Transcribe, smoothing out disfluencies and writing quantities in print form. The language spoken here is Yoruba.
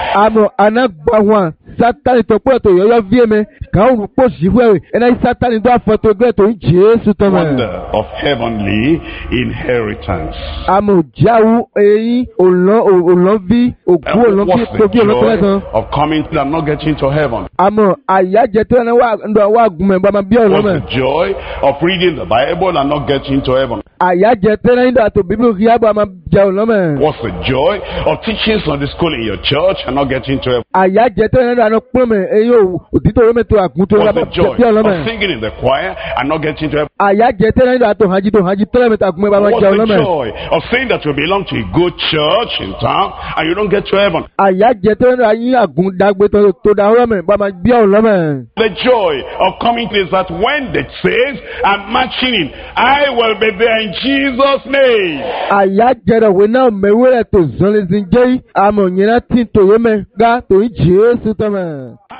Amo anagbawan Satan to poto yo vie me ka unu po jiwe ena Satan do afoto gbe to Jesu to me. Wonder of heavenly inheritance. Amo jawu eyin olon vi ogu olon vi What's to the vi olon joy kan. of coming and not getting to heaven? Amo ayaje to na wa ndo wa gun me ba ma bi olon me. What's the joy of reading the Bible and not getting to heaven? Ayaje to na ndo to Bible ri aba ma ja olon me. What's the joy of teaching Sunday school in your church and not getting to heaven? Ayaje to na no pon me eyo odito me to agun to What's ba the joy bi olon of me. singing in the choir and not getting to heaven? Ayaje to na to haji to me ta gun me ba ma What's ja the olon me. joy of saying that you belong to a good church in town and you don't get to heaven? Ayaje to na yin agun dagbe to da olon me ba ma bi olon me. The joy of coming is that when the saints are marching in, I will be there in Jesus' name. Ayaje we na me we to zonle zinje amo nyina tin to ye me ga to Jesu to me.